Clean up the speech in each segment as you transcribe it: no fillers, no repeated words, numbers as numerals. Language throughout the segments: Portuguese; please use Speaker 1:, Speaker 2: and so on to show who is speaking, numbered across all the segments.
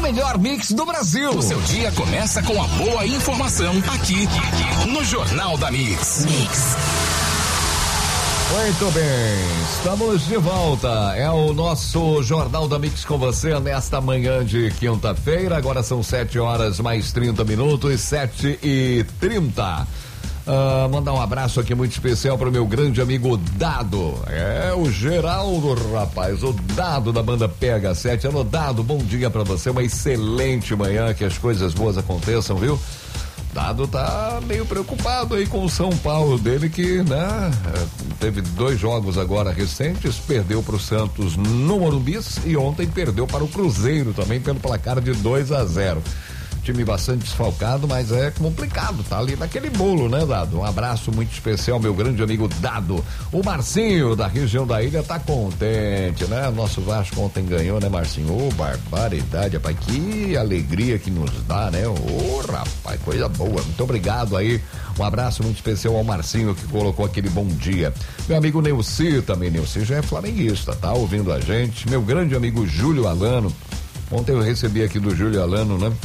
Speaker 1: melhor mix do Brasil.
Speaker 2: O seu dia começa com a boa informação aqui no Jornal da Mix.
Speaker 3: Muito bem, estamos de volta. É o nosso Jornal da Mix com você nesta manhã de quinta-feira. Agora são 7 horas mais 30 minutos, 7h30. Mandar um abraço aqui muito especial para o meu grande amigo Dado. É o Geraldo, rapaz, o Dado da banda PH7. Alô, Dado, bom dia para você. Uma excelente manhã, que as coisas boas aconteçam, viu? Dado tá meio preocupado aí com o São Paulo dele, que, né, teve 2 jogos agora recentes, perdeu pro Santos no Morumbi e ontem perdeu para o Cruzeiro também pelo placar de 2-0. Time bastante desfalcado, mas é complicado, tá ali naquele bolo, né, Dado? Um abraço muito especial, meu grande amigo Dado. O Marcinho, da região da ilha, tá contente, né? Nosso Vasco ontem ganhou, né, Marcinho? Ô, barbaridade, rapaz, que alegria que nos dá, né? Ô, rapaz, coisa boa. Muito obrigado aí. Um abraço muito especial ao Marcinho, que colocou aquele bom dia. Meu amigo Neuci também, Neuci já é flamenguista, tá ouvindo a gente. Meu grande amigo Júlio Alano. Ontem eu recebi aqui do Júlio Alano, né,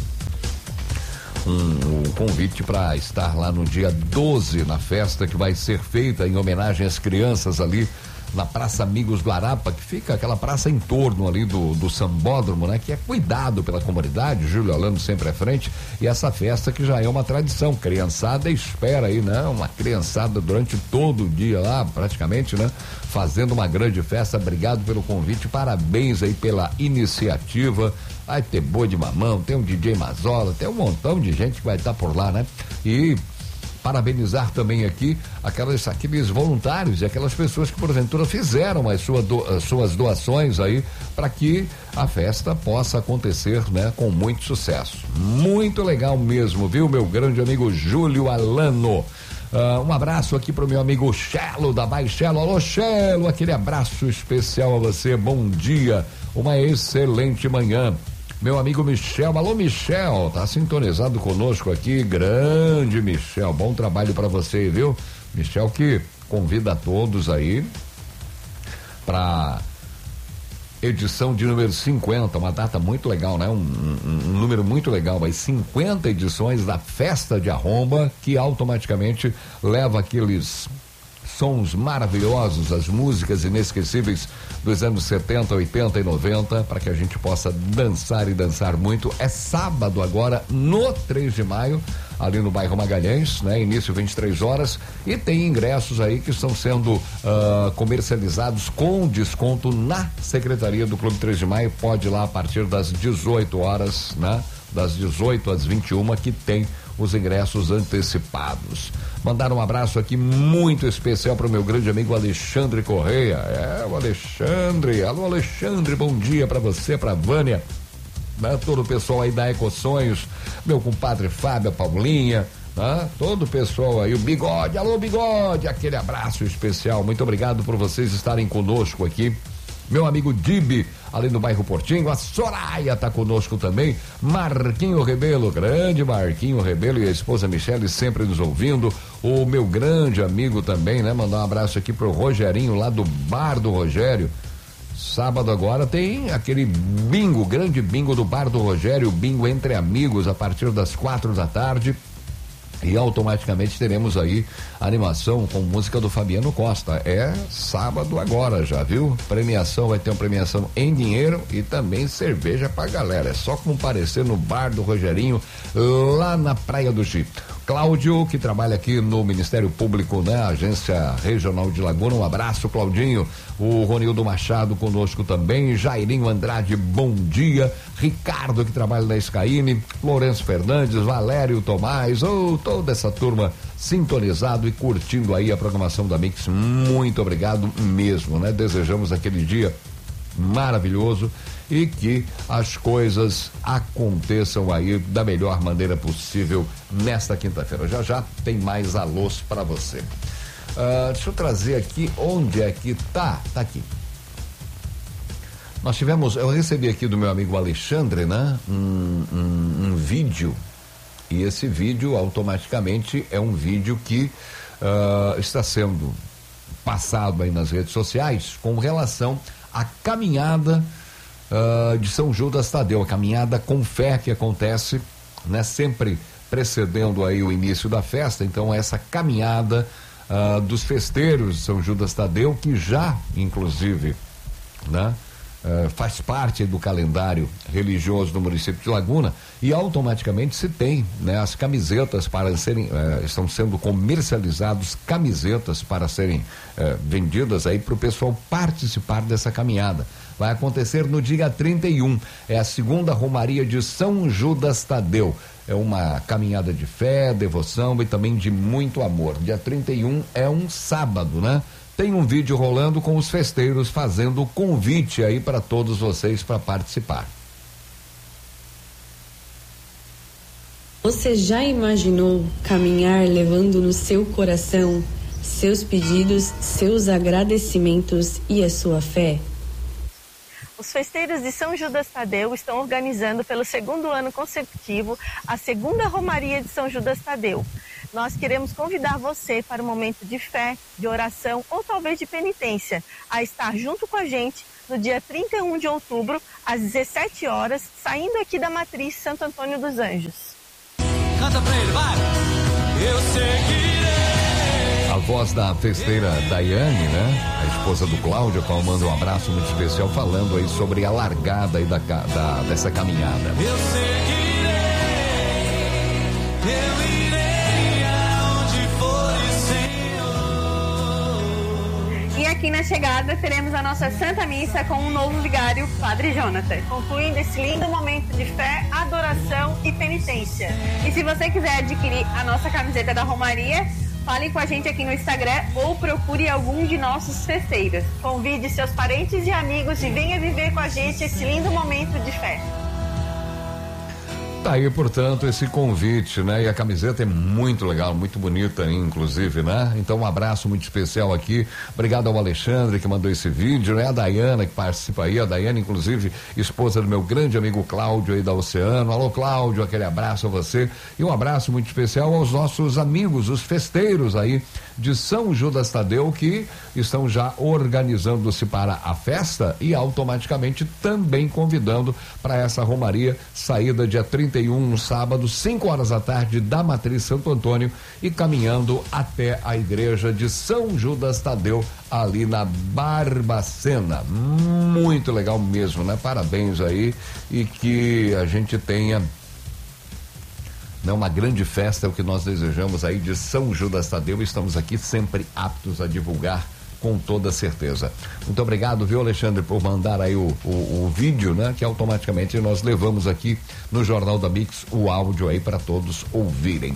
Speaker 3: um convite para estar lá no dia 12 na festa que vai ser feita em homenagem às crianças ali na Praça Amigos do Arapa, que fica aquela praça em torno ali do Sambódromo, né? Que é cuidado pela comunidade, Júlio Alano sempre à frente, e essa festa que já é uma tradição, criançada espera aí, né? Uma criançada durante todo o dia lá, praticamente, né? Fazendo uma grande festa. Obrigado pelo convite, parabéns aí pela iniciativa. Vai ter boi de mamão, tem um DJ Mazola, tem um montão de gente que vai estar por lá, né? E parabenizar também aqui aqueles voluntários e aquelas pessoas que porventura fizeram as suas doações aí para que a festa possa acontecer, né, com muito sucesso. Muito legal mesmo, viu, meu grande amigo Júlio Alano. Um abraço aqui pro meu amigo Chelo da Baixelo. Alô, Chelo, aquele abraço especial a você. Bom dia, uma excelente manhã. Meu amigo Michel, alô Michel, tá sintonizado conosco aqui, grande Michel, bom trabalho para você, viu? Michel que convida a todos aí para edição de número 50, uma data muito legal, né? Um número muito legal, as 50 edições da Festa de Arromba, que automaticamente leva aqueles sons maravilhosos, as músicas inesquecíveis dos anos 70, 80 e 90, para que a gente possa dançar e dançar muito. É sábado agora, no 3 de maio, ali no bairro Magalhães, né? Início 23 horas, e tem ingressos aí que estão sendo comercializados com desconto na Secretaria do Clube 3 de Maio. Pode ir lá a partir das 18 horas, né? Das 18 às 21, que tem os ingressos antecipados. Mandar um abraço aqui muito especial para o meu grande amigo Alexandre Correia. O Alexandre. Alô, Alexandre, bom dia para você, para Vânia, né? Todo o pessoal aí da Ecosonhos, meu compadre Fábio, a Paulinha, né? Todo o pessoal aí, o Bigode, alô Bigode, aquele abraço especial. Muito obrigado por vocês estarem conosco aqui. Meu amigo Dibi, ali no bairro Portinho, a Soraya tá conosco também, Marquinho Rebelo, grande Marquinho Rebelo e a esposa Michele sempre nos ouvindo, o meu grande amigo também, né? Mandar um abraço aqui pro Rogerinho lá do Bar do Rogério. Sábado agora tem aquele bingo, grande bingo do Bar do Rogério, bingo entre amigos a partir das 4 da tarde. E automaticamente teremos aí animação com música do Fabiano Costa. É sábado agora já, viu? Premiação, vai ter uma premiação em dinheiro e também cerveja pra galera. É só comparecer no Bar do Rogerinho, lá na Praia do Gi. Cláudio, que trabalha aqui no Ministério Público, né? Agência Regional de Laguna, um abraço, Claudinho. O Ronildo Machado conosco também, Jairinho Andrade, bom dia. Ricardo, que trabalha na Skyne, Lourenço Fernandes, Valério Tomás, toda essa turma sintonizado e curtindo aí a programação da Mix. Muito obrigado mesmo, né? Desejamos aquele dia maravilhoso e que as coisas aconteçam aí da melhor maneira possível nesta quinta-feira. Já tem mais alôs para você. Deixa eu trazer aqui, onde é que tá aqui. Eu recebi aqui do meu amigo Alexandre, né? Um vídeo, e esse vídeo automaticamente é um vídeo que está sendo passado aí nas redes sociais com relação à caminhada de São Judas Tadeu, a caminhada com fé que acontece, né? Sempre precedendo aí o início da festa. Então essa caminhada dos festeiros de São Judas Tadeu, que já inclusive, né? Faz parte do calendário religioso do município de Laguna, e automaticamente se tem, né, as camisetas para serem, estão sendo comercializados camisetas para serem vendidas aí para o pessoal participar dessa caminhada. Vai acontecer no dia 31, é a segunda Romaria de São Judas Tadeu. É uma caminhada de fé, devoção e também de muito amor. Dia 31 é um sábado, né? Tem um vídeo rolando com os festeiros fazendo o convite aí para todos vocês para participar.
Speaker 1: Você já imaginou caminhar levando no seu coração seus pedidos, seus agradecimentos e a sua fé?
Speaker 4: Os festeiros de São Judas Tadeu estão organizando pelo segundo ano consecutivo a segunda Romaria de São Judas Tadeu. Nós queremos convidar você para um momento de fé, de oração ou talvez de penitência, a estar junto com a gente no dia 31 de outubro, às 17 horas, saindo aqui da Matriz Santo Antônio dos Anjos.
Speaker 5: Canta pra ele, vai! Eu seguirei.
Speaker 3: A voz da festeira Daiane, né? A esposa do Cláudio, qual manda um abraço muito especial, falando aí sobre a largada aí dessa caminhada.
Speaker 5: Eu seguirei, eu irei aonde for, Senhor.
Speaker 6: E aqui na chegada teremos a nossa Santa Missa com um novo vigário, Padre Jonathan.
Speaker 4: Concluindo esse lindo momento de fé, adoração e penitência.
Speaker 6: E se você quiser adquirir a nossa camiseta da Romaria, fale com a gente aqui no Instagram ou procure algum de nossos festeiros.
Speaker 4: Convide seus parentes e amigos e venha viver com a gente esse lindo momento de fé.
Speaker 3: Tá aí, portanto, esse convite, né? E a camiseta é muito legal, muito bonita, inclusive, né? Então, um abraço muito especial aqui. Obrigado ao Alexandre que mandou esse vídeo, né? A Daiana que participa aí, a Daiana, inclusive, esposa do meu grande amigo Cláudio aí da Oceano. Alô, Cláudio, aquele abraço a você. E um abraço muito especial aos nossos amigos, os festeiros aí de São Judas Tadeu, que estão já organizando-se para a festa e automaticamente também convidando para essa Romaria, saída dia 31, sábado, 5 horas da tarde, da Matriz Santo Antônio, e caminhando até a igreja de São Judas Tadeu, ali na Barbacena. Muito legal mesmo, né? Parabéns aí, e que a gente tenha, né, uma grande festa, é o que nós desejamos aí de São Judas Tadeu. Estamos aqui sempre aptos a divulgar com toda certeza. Muito obrigado, viu, Alexandre, por mandar aí o vídeo, né? Que automaticamente nós levamos aqui no Jornal da Mix o áudio aí para todos ouvirem.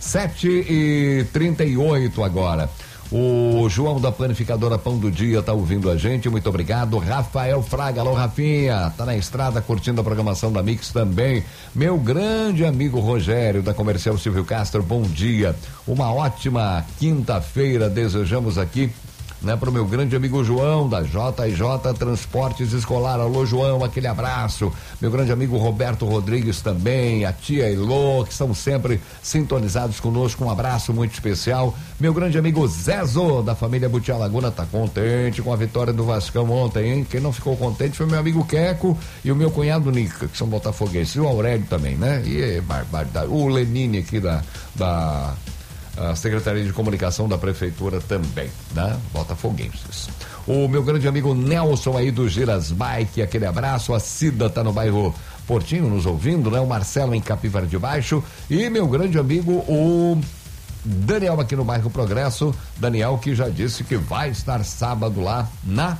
Speaker 3: 7h38 agora. O João da Panificadora Pão do Dia tá ouvindo a gente, muito obrigado. Rafael Fraga, alô Rafinha, tá na estrada curtindo a programação da Mix também. Meu grande amigo Rogério da Comercial Silvio Castro, bom dia. Uma ótima quinta-feira desejamos aqui, né, para o meu grande amigo João da JJ Transportes Escolar. Alô João, aquele abraço. Meu grande amigo Roberto Rodrigues também, a tia Elô, que estão sempre sintonizados conosco, um abraço muito especial. Meu grande amigo Zezo da família Butiá Laguna tá contente com a vitória do Vascão ontem, hein? Quem não ficou contente foi meu amigo Queco e o meu cunhado Nica, que são botafoguenses, e o Aurélio também, né? E barbaridade. O Lenine aqui da a Secretaria de Comunicação da Prefeitura também, né? Botafoguenses. O meu grande amigo Nelson aí do Giras Bike, aquele abraço. A Cida tá no bairro Portinho nos ouvindo, né? O Marcelo em Capivari de Baixo e meu grande amigo o Daniel aqui no bairro Progresso. Daniel que já disse que vai estar sábado lá na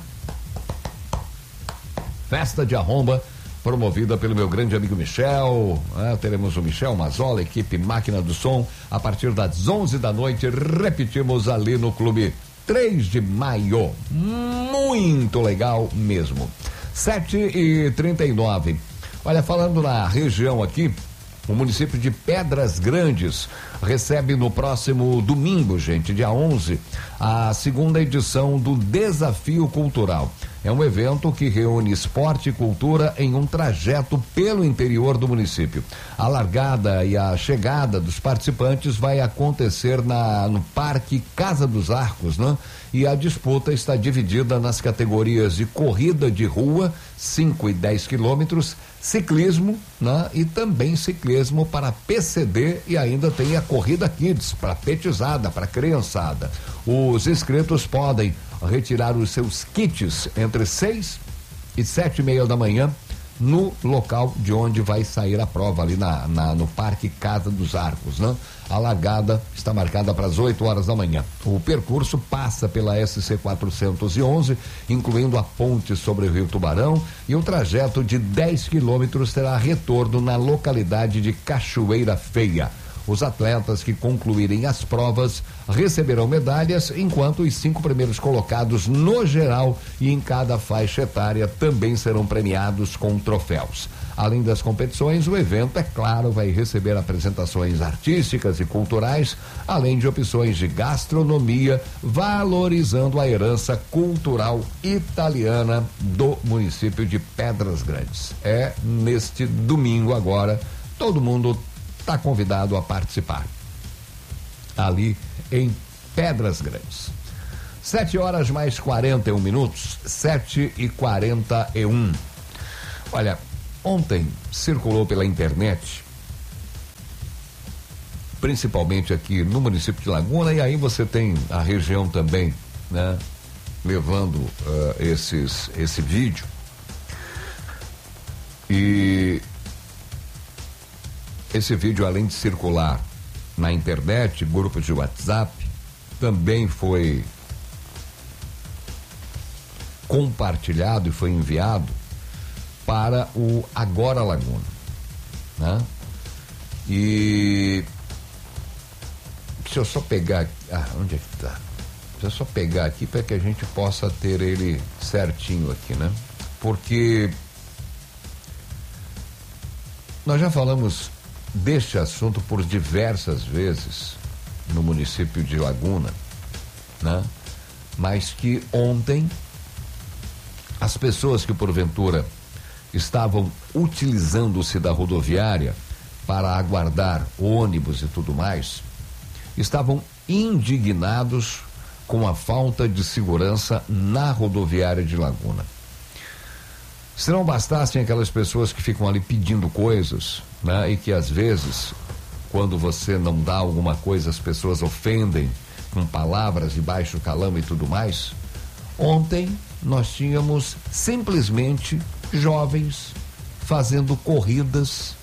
Speaker 3: Festa de Arromba, promovida pelo meu grande amigo Michel, né? Teremos o Michel Mazola, equipe Máquina do Som, a partir das 11 da noite, repetimos ali no Clube 3 de Maio, muito legal mesmo. 7h39, olha, falando na região aqui, o município de Pedras Grandes recebe no próximo domingo, gente, dia 11, a segunda edição do Desafio Cultural. É um evento que reúne esporte e cultura em um trajeto pelo interior do município. A largada e a chegada dos participantes vai acontecer no Parque Casa dos Arcos, né? E a disputa está dividida nas categorias de corrida de rua, 5 e 10 quilômetros, ciclismo, né? E também ciclismo para PCD, e ainda tem a corrida Kids, para petizada, para criançada. Os inscritos podem retirar os seus kits entre 6 e 7:30 da manhã no local de onde vai sair a prova, ali no Parque Casa dos Arcos, né? A largada está marcada para as 8 horas da manhã. O percurso passa pela SC 411, incluindo a ponte sobre o Rio Tubarão, e o trajeto de 10 quilômetros terá retorno na localidade de Cachoeira Feia. Os atletas que concluírem as provas receberão medalhas, enquanto os 5 primeiros colocados no geral e em cada faixa etária também serão premiados com troféus. Além das competições, o evento, é claro, vai receber apresentações artísticas e culturais, além de opções de gastronomia, valorizando a herança cultural italiana do município de Pedras Grandes. É neste domingo agora, todo mundo está convidado a participar ali em Pedras Grandes. 7 horas mais 41 minutos, 7:41. Olha, ontem circulou pela internet, principalmente aqui no município de Laguna, e aí você tem a região também, né, levando esse vídeo. E esse vídeo, além de circular na internet, grupos de WhatsApp, também foi compartilhado e foi enviado para o Agora Laguna, né? E deixa eu só pegar, onde é que tá? Deixa eu só pegar aqui para que a gente possa ter ele certinho aqui, né? Porque nós já falamos deste assunto por diversas vezes no município de Laguna, né? Mas que ontem as pessoas que porventura estavam utilizando-se da rodoviária para aguardar ônibus e tudo mais, estavam indignados com a falta de segurança na rodoviária de Laguna. Se não bastassem aquelas pessoas que ficam ali pedindo coisas, né? E que às vezes, quando você não dá alguma coisa, as pessoas ofendem com palavras de baixo calão e tudo mais. Ontem nós tínhamos simplesmente jovens fazendo corridas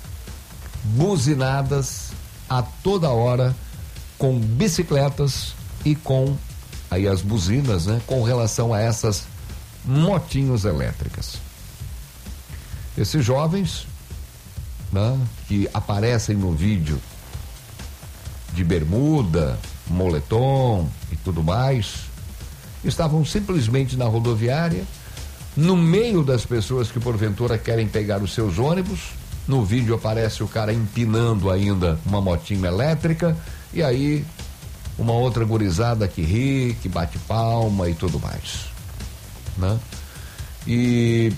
Speaker 3: buzinadas a toda hora com bicicletas e com aí as buzinas, né? Com relação a essas motinhos elétricas. Esses jovens, né, que aparecem no vídeo de bermuda, moletom e tudo mais, estavam simplesmente na rodoviária, no meio das pessoas que porventura querem pegar os seus ônibus. No vídeo aparece o cara empinando ainda uma motinha elétrica, e aí uma outra gurizada que ri, que bate palma e tudo mais, né? E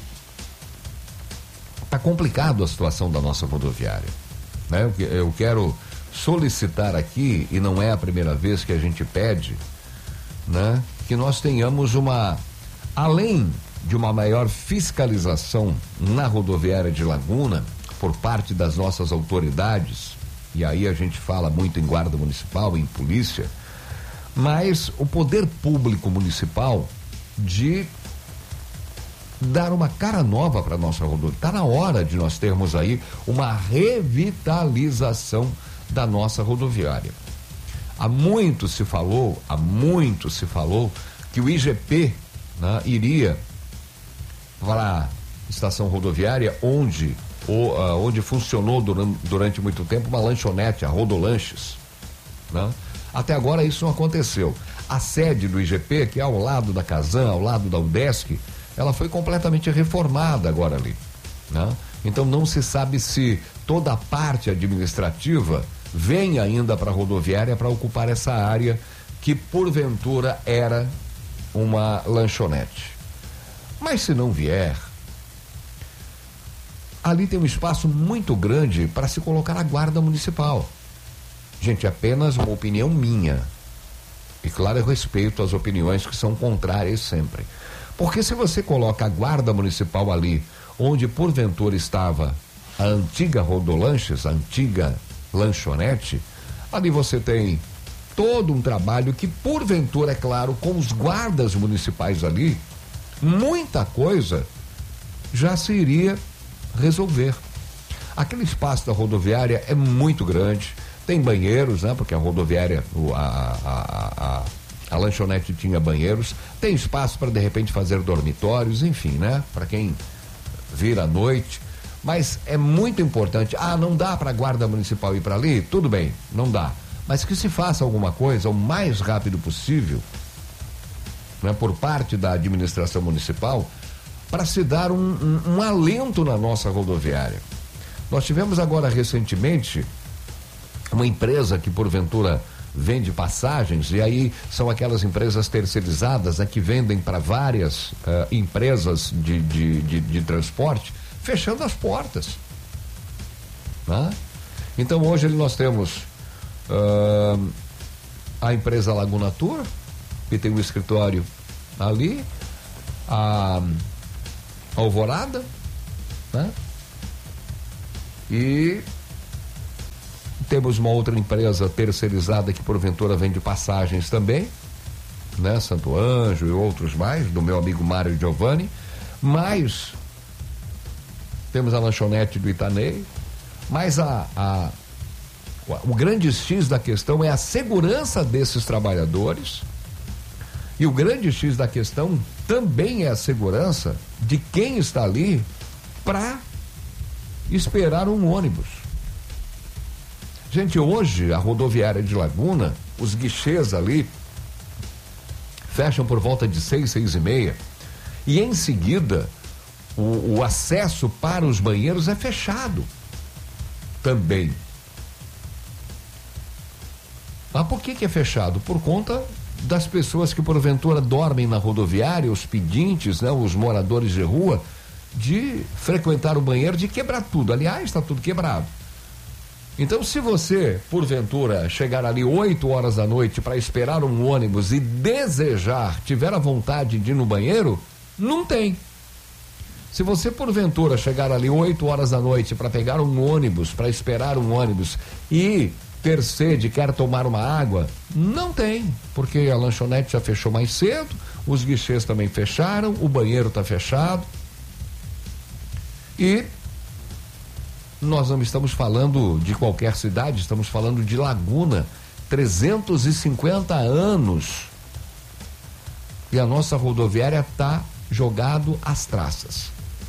Speaker 3: tá complicado a situação da nossa rodoviária, né? Eu quero solicitar aqui, e não é a primeira vez que a gente pede, né, que nós tenhamos além de uma maior fiscalização na rodoviária de Laguna por parte das nossas autoridades, e aí a gente fala muito em guarda municipal, em polícia, mas o poder público municipal de dar uma cara nova para nossa rodovia. Está na hora de nós termos aí uma revitalização da nossa rodoviária. Há muito se falou que o IGP, né, iria para a estação rodoviária onde funcionou durante muito tempo uma lanchonete, a Rodolanches, né? Até agora isso não aconteceu. A sede do IGP, que é ao lado da Casan, ao lado da UDESC, ela foi completamente reformada agora ali, né? Então não se sabe se toda a parte administrativa vem ainda para a rodoviária para ocupar essa área que porventura era uma lanchonete. Mas se não vier, ali tem um espaço muito grande para se colocar a guarda municipal. Gente, é apenas uma opinião minha. E claro, eu respeito as opiniões que são contrárias sempre. Porque se você coloca a guarda municipal ali, onde porventura estava a antiga Rodolanches, a antiga lanchonete, ali você tem todo um trabalho que porventura, é claro, com os guardas municipais ali, muita coisa já se iria resolver. Aquele espaço da rodoviária é muito grande, tem banheiros, né? Porque a rodoviária, a lanchonete tinha banheiros, tem espaço para de repente fazer dormitórios, enfim, né? Para quem vir à noite, mas é muito importante. Não dá para a guarda municipal ir para ali? Tudo bem, não dá, mas que se faça alguma coisa o mais rápido possível, né? Por parte da administração municipal, para se dar um alento na nossa rodoviária. Nós tivemos agora recentemente uma empresa que porventura vende passagens, e aí são aquelas empresas terceirizadas, né, que vendem para várias empresas de transporte, fechando as portas, né? Então hoje nós temos a empresa Laguna Tour, que tem um escritório ali, a Alvorada, né? E temos uma outra empresa terceirizada que porventura vende passagens também, né? Santo Anjo e outros mais, do meu amigo Mário Giovanni. Mas temos a lanchonete do Itanei, mas o grande X da questão é a segurança desses trabalhadores, e o grande X da questão também é a segurança de quem está ali para esperar um ônibus. Gente, hoje a rodoviária de Laguna, os guichês ali fecham por volta de 6:30, e em seguida o acesso para os banheiros é fechado também. Mas por que é fechado? Por conta das pessoas que porventura dormem na rodoviária, os pedintes, né, os moradores de rua, de frequentar o banheiro, de quebrar tudo. Aliás, está tudo quebrado. Então, se você, porventura, chegar ali 8 horas da noite para esperar um ônibus e desejar, tiver a vontade de ir no banheiro, não tem. Se você, porventura, chegar ali 8 horas da noite para pegar um ônibus, para esperar um ônibus e ter sede, quer tomar uma água, não tem, porque a lanchonete já fechou mais cedo, os guichês também fecharam, o banheiro está fechado. E nós não estamos falando de qualquer cidade, estamos falando de Laguna, 350 anos. E a nossa rodoviária está jogado às traças.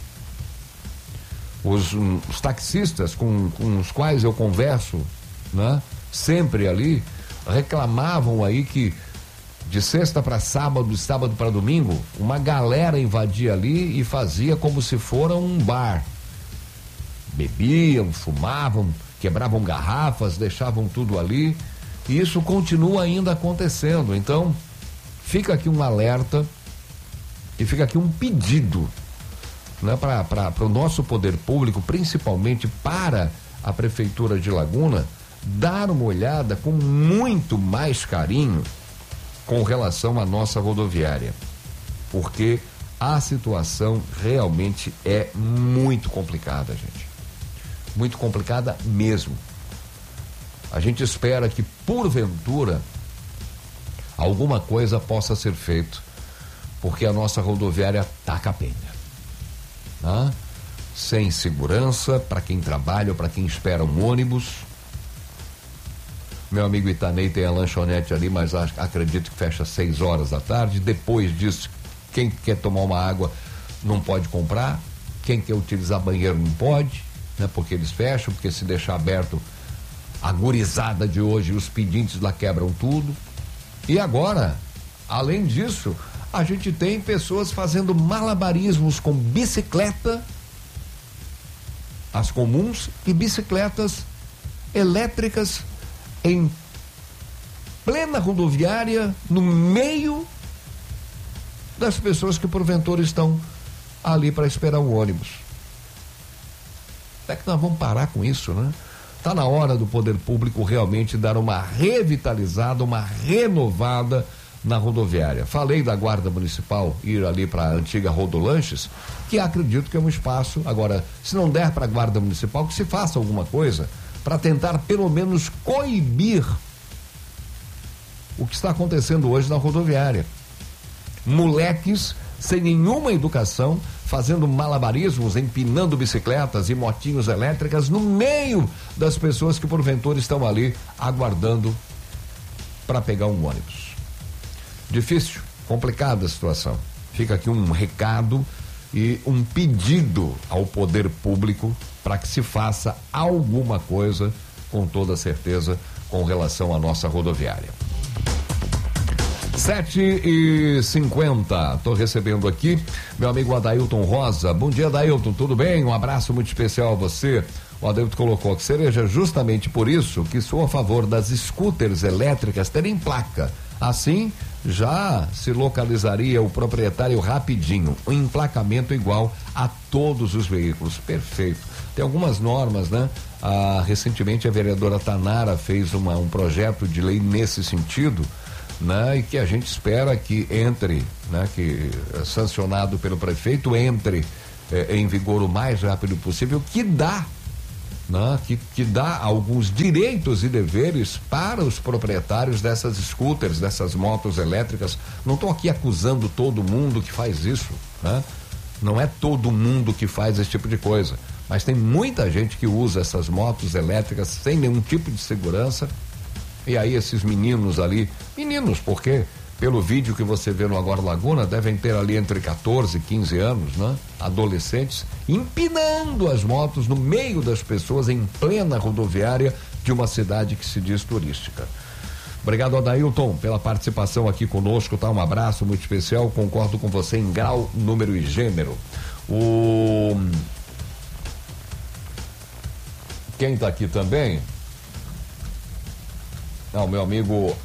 Speaker 3: Os taxistas com os quais eu converso, né, sempre ali, reclamavam aí que de sexta para sábado, de sábado para domingo, uma galera invadia ali e fazia como se fora um bar. Bebiam, fumavam, quebravam garrafas, deixavam tudo ali, e isso continua ainda acontecendo. Então, fica aqui um alerta e fica aqui um pedido, né, para o nosso poder público, principalmente para a Prefeitura de Laguna, dar uma olhada com muito mais carinho com relação à nossa rodoviária, porque a situação realmente é muito complicada, gente. Muito complicada mesmo. A gente espera que, porventura, alguma coisa possa ser feita, porque a nossa rodoviária tá capenga, né? Sem segurança para quem trabalha ou para quem espera um ônibus. Meu amigo Itanei tem a lanchonete ali, mas acredito que fecha 6 horas da tarde. Depois disso, quem quer tomar uma água não pode comprar, quem quer utilizar banheiro não pode, né? Porque eles fecham, porque se deixar aberto, a gurizada de hoje, os pedintes lá quebram tudo. E agora, além disso, a gente tem pessoas fazendo malabarismos com bicicleta, as comuns, e bicicletas elétricas em plena rodoviária, no meio das pessoas que porventura estão ali para esperar o ônibus. É que nós vamos parar com isso, né? Está na hora do poder público realmente dar uma revitalizada, uma renovada na rodoviária. Falei da Guarda Municipal ir ali para a antiga Rodolanches, que acredito que é um espaço. Agora, se não der para a Guarda Municipal, que se faça alguma coisa para tentar pelo menos coibir o que está acontecendo hoje na rodoviária. Moleques sem nenhuma educação, fazendo malabarismos, empinando bicicletas e motinhos elétricas no meio das pessoas que porventura estão ali aguardando para pegar um ônibus. Difícil, complicada a situação. Fica aqui um recado e um pedido ao poder público para que se faça alguma coisa, com toda certeza, com relação à nossa rodoviária. 7h50, estou recebendo aqui meu amigo Adailton Rosa. Bom dia, Adailton, tudo bem? Um abraço muito especial a você. O Adailton colocou que seja justamente por isso que sou a favor das scooters elétricas terem placa. Assim, já se localizaria o proprietário rapidinho. Um emplacamento igual a todos os veículos. Perfeito. Tem algumas normas, né? Recentemente a vereadora Tanara fez um projeto de lei nesse sentido, né? E que a gente espera que entre, né? Que sancionado pelo prefeito entre em vigor o mais rápido possível, que dá, né? Que dá alguns direitos e deveres para os proprietários dessas scooters, dessas motos elétricas. Não estou aqui acusando todo mundo que faz isso, né? Não é todo mundo que faz esse tipo de coisa, mas tem muita gente que usa essas motos elétricas sem nenhum tipo de segurança. E aí esses meninos ali, porque pelo vídeo que você vê no Agora Laguna, devem ter ali entre 14 e 15 anos, né? Adolescentes, empinando as motos no meio das pessoas em plena rodoviária de uma cidade que se diz turística. Obrigado, Adailton, pela participação aqui conosco, tá? Um abraço muito especial, concordo com você em grau, número e gênero. Quem tá aqui também? Não, meu amigo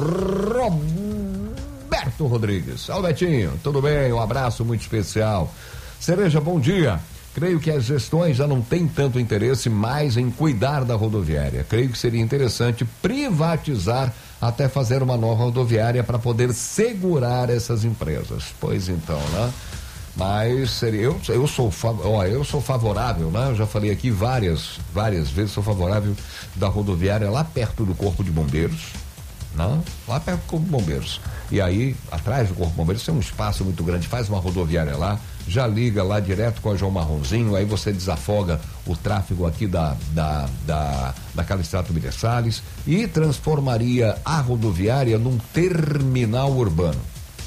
Speaker 3: Roberto Rodrigues. Salve, Betinho, tudo bem? Um abraço muito especial. Cereja, bom dia. Creio que as gestões já não têm tanto interesse mais em cuidar da rodoviária. Creio que seria interessante privatizar até fazer uma nova rodoviária para poder segurar essas empresas. Pois então, né? Mas seria, eu sou favorável, né? Eu já falei aqui várias vezes, sou favorável da rodoviária lá perto do Corpo de Bombeiros, né? Lá perto do Corpo de Bombeiros. E aí, atrás do Corpo de Bombeiros, tem um espaço muito grande, faz uma rodoviária lá, já liga lá direto com a João Marronzinho, aí você desafoga o tráfego aqui da Calistrato Miller Salles e transformaria a rodoviária num terminal urbano.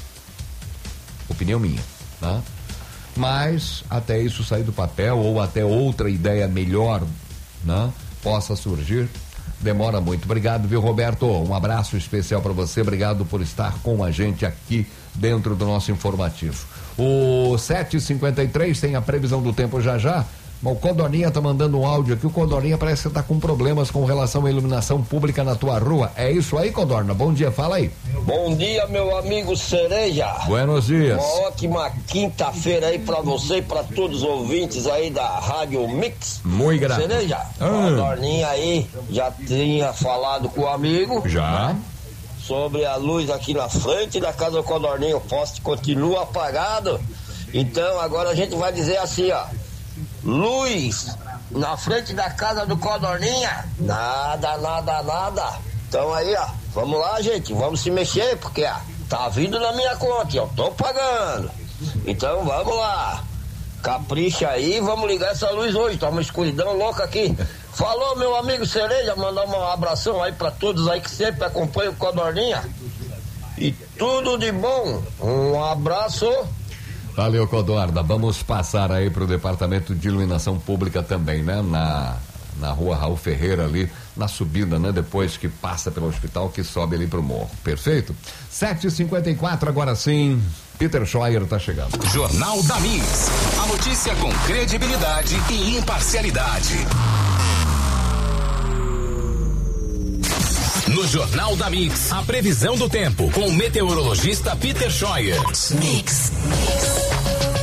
Speaker 3: Opinião minha, né? Mas até isso sair do papel ou até outra ideia melhor, né, possa surgir, demora muito. Obrigado, viu, Roberto? Um abraço especial para você, obrigado por estar com a gente aqui dentro do nosso informativo. O 7h53 tem a previsão do tempo já. O Codorninha tá mandando um áudio aqui. O Codorninha parece que tá com problemas com relação à iluminação pública na tua rua. É isso aí, Codorna? Bom dia, fala aí.
Speaker 7: Bom dia, meu amigo Cereja.
Speaker 3: Buenos dias.
Speaker 7: Uma ótima quinta-feira aí pra você e pra todos os ouvintes aí da Rádio Mix.
Speaker 3: Muito grato.
Speaker 7: Cereja, Codorninha aí já tinha falado com o amigo.
Speaker 3: Já.
Speaker 7: Sobre a luz aqui na frente da casa do Codorninha. O poste continua apagado. Então agora a gente vai dizer assim, ó. Luz na frente da casa do Codorninha, nada. Então aí, ó, vamos lá, gente, vamos se mexer, porque tá vindo na minha conta, eu tô pagando. Então vamos lá, capricha aí, vamos ligar essa luz hoje, tá uma escuridão louca aqui. Falou, meu amigo Cereja, mandar um abração aí pra todos aí que sempre acompanham o Codorninha. E tudo de bom, um abraço.
Speaker 3: Valeu, Codorna. Vamos passar aí para o Departamento de Iluminação Pública também, né? Na rua Raul Ferreira ali, na subida, né? Depois que passa pelo hospital, que sobe ali pro morro. Perfeito? 7h54, agora sim. Peter Scheuer tá chegando.
Speaker 2: Jornal da Mix. A notícia com credibilidade e imparcialidade. No Jornal da Mix, a previsão do tempo com o meteorologista Peter Scheuer. Mix.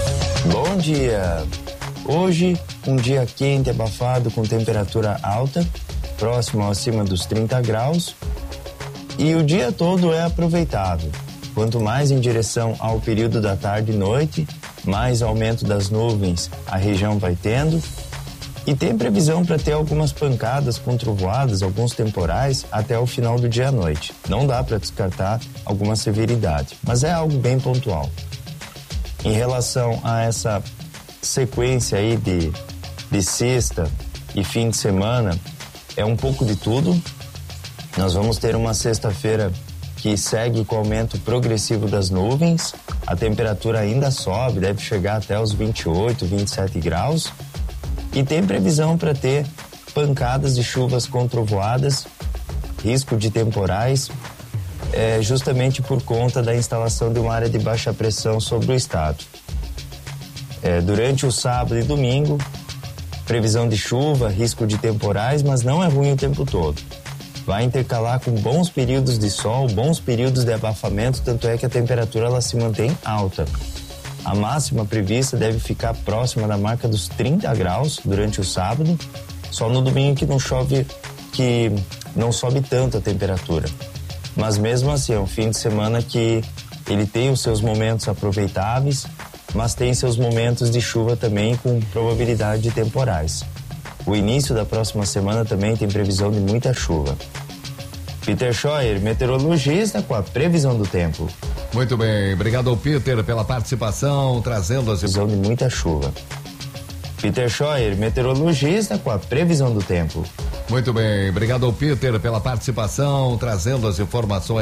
Speaker 8: Bom dia! Hoje, um dia quente, abafado, com temperatura alta, próximo ou acima dos 30 graus, e o dia todo é aproveitável. Quanto mais em direção ao período da tarde e noite, mais aumento das nuvens a região vai tendo, e tem previsão para ter algumas pancadas com trovoadas, alguns temporais, até o final do dia à noite. Não dá para descartar alguma severidade, mas é algo bem pontual. Em relação a essa sequência aí de sexta e fim de semana, é um pouco de tudo. Nós vamos ter uma sexta-feira que segue com o aumento progressivo das nuvens, a temperatura ainda sobe, deve chegar até os 28, 27 graus, e tem previsão para ter pancadas de chuvas com trovoadas, risco de temporais, justamente por conta da instalação de uma área de baixa pressão sobre o estado. Durante o sábado e domingo, previsão de chuva, risco de temporais, mas não é ruim o tempo todo. Vai intercalar com bons períodos de sol, bons períodos de abafamento, tanto é que a temperatura ela se mantém alta. A máxima prevista deve ficar próxima da marca dos 30 graus durante o sábado, só no domingo que não sobe tanto a temperatura. Mas mesmo assim, é um fim de semana que ele tem os seus momentos aproveitáveis, mas tem seus momentos de chuva também com probabilidade de temporais. O início da próxima semana também tem previsão de muita chuva. Peter Scheuer, meteorologista, com a previsão do tempo.
Speaker 3: Muito bem, obrigado ao Peter pela participação, trazendo as
Speaker 8: previsão de muita chuva. Peter Scheuer, meteorologista, com a previsão do tempo.
Speaker 3: Muito bem, obrigado ao Peter pela participação, trazendo as informações.